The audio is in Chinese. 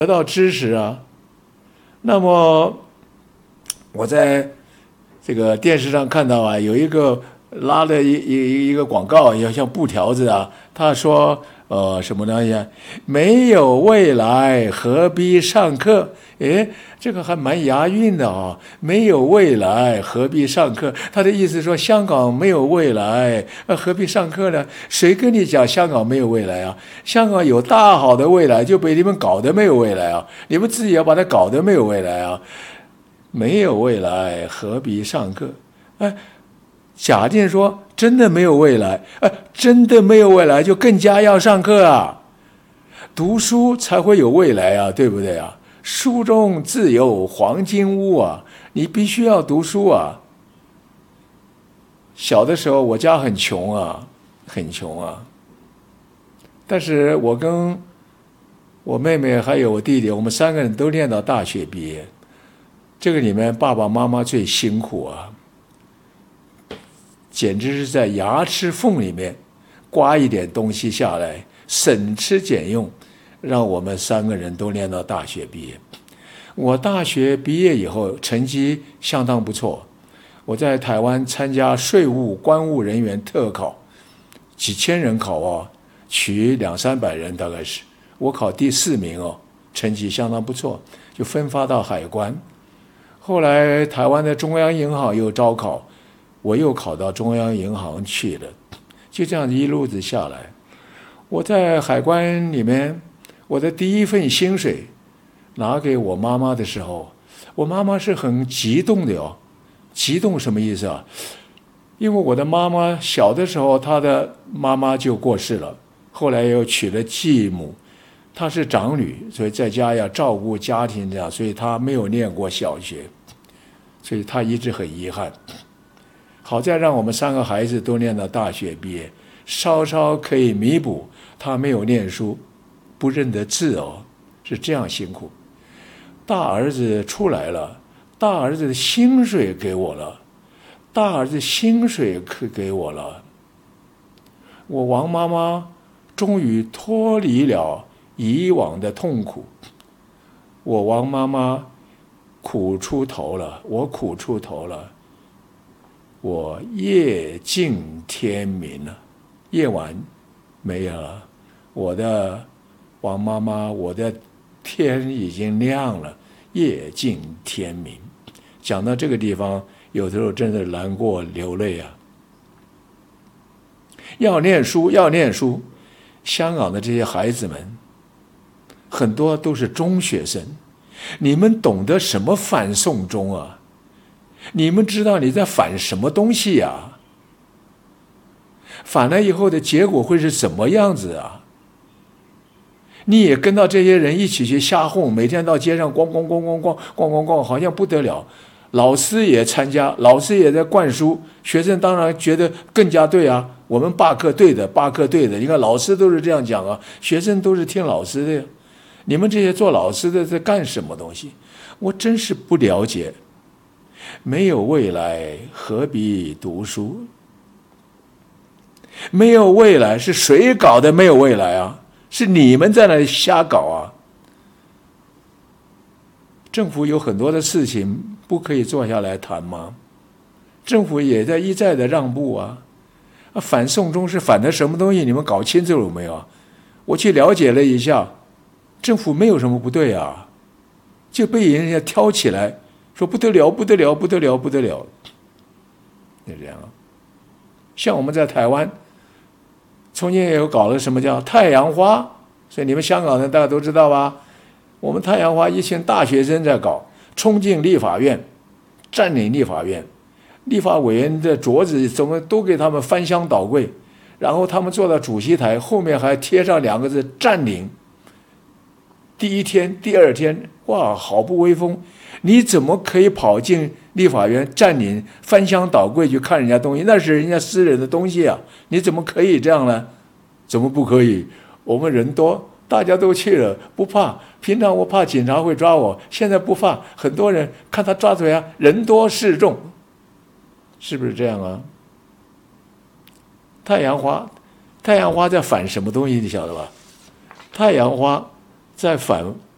得到知识啊。那么我在这个电视上看到啊，有一个拉了一个广告，要像布条子啊，他说什么东西啊？没有未来何必上课？诶，这个还蛮押韵的啊！没有未来何必上课？他的意思说香港没有未来，何必上课呢？谁跟你讲香港没有未来啊？香港有大好的未来，就被你们搞得没有未来啊！你们自己要把它搞得没有未来啊！没有未来何必上课？哎，假定说真的没有未来，真的没有未来，就更加要上课啊！读书才会有未来啊，对不对啊？书中自有黄金屋啊，你必须要读书啊。小的时候我家很穷啊，很穷啊，但是我跟我妹妹还有我弟弟，我们3个人都念到大学毕业。这个里面爸爸妈妈最辛苦啊，简直是在牙齿缝里面刮一点东西下来，省吃俭用，让我们3个人都念到大学毕业。我大学毕业以后成绩相当不错，我在台湾参加税务关务人员特考，几千人考哦，取200-300人大概是，我考第4名哦，成绩相当不错，就分发到海关。后来台湾的中央银行又招考，我又考到中央银行去了，就这样一路子下来，我在海关里面，我的第一份薪水拿给我妈妈的时候，我妈妈是很激动的哦。激动什么意思啊？因为我的妈妈小的时候，她的妈妈就过世了，后来又娶了继母，她是长女，所以在家要照顾家庭这样，所以她没有念过小学，所以她一直很遗憾。好在让我们3个孩子都念到大学毕业，稍稍可以弥补她没有念书，不认得字哦，是这样辛苦。大儿子出来了，大儿子的薪水给我了，大儿子薪水给我了，我王妈妈终于脱离了以往的痛苦，我王妈妈苦出头了，我苦出头了，我夜尽天明了，夜晚没有了，我的王妈妈，我的天已经亮了，夜尽天明。讲到这个地方，有的时候真的难过流泪啊。要念书，要念书。香港的这些孩子们，很多都是中学生，你们懂得什么反送中啊？你们知道你在反什么东西呀？反了以后的结果会是什么样子啊？你也跟到这些人一起去瞎哄，每天到街上咣咣咣咣咣咣咣咣，好像不得了。老师也参加，老师也在灌输，学生当然觉得更加对啊，我们罢课对的，罢课对的。你看老师都是这样讲啊，学生都是听老师的。你们这些做老师的在干什么东西？我真是不了解。没有未来何必读书？没有未来是谁搞的？没有未来啊，是你们在那里瞎搞啊。政府有很多的事情不可以坐下来谈吗？政府也在一再的让步啊。反送中是反的什么东西？你们搞清楚了没有？我去了解了一下，政府没有什么不对啊，就被人家挑起来说不得了，不得了，不得了，不得了，就这样。像我们在台湾，从前也有搞了什么叫太阳花，所以你们香港人大家都知道吧？我们太阳花一群大学生在搞，冲进立法院，占领立法院，立法委员的桌子怎么都给他们翻箱倒柜，然后他们坐到主席台后面还贴上2个字占领。第一天第2天，哇，好不威风！你怎么可以跑进立法院占领翻箱倒柜去看人家东西？那是人家私人的东西啊，你怎么可以这样呢？怎么不可以？我们人多，大家都去了，不怕。平常我怕警察会抓我，现在不怕，很多人看他抓嘴啊，人多势众，是不是这样啊？太阳花在反什么东西？你晓得吧？太阳花在反